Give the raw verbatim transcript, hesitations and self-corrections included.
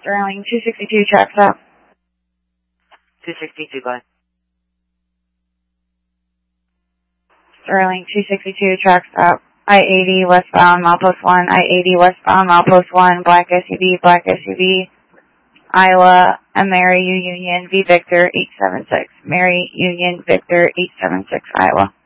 Sterling two sixty-two, tracks up. two sixty-two, go ahead. Sterling two sixty-two, tracks up. I eighty westbound, milepost one. I eighty westbound, milepost one. Black S U V, black S U V. Iowa, and Mary U Union, V Victor eight seven six. Mary Union Victor eight seven six, Iowa.